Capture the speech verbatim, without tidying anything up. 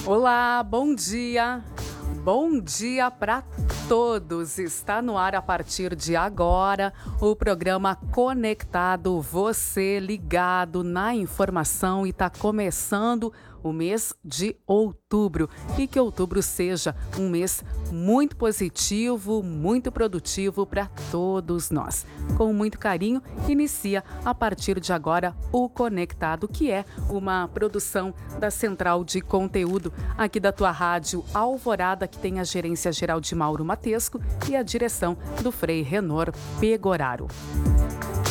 Olá, bom dia. Bom dia para todos. Está no ar a partir de agora o programa Conectado, você ligado na informação, e está começando o mês de outubro. E que outubro seja um mês muito positivo, muito produtivo para todos nós. Com muito carinho, inicia a partir de agora o Conectado, que é uma produção da Central de Conteúdo aqui da tua rádio Alvorada, que tem a gerência geral de Mauro Matesco e a direção do Frei Renor Pegoraro.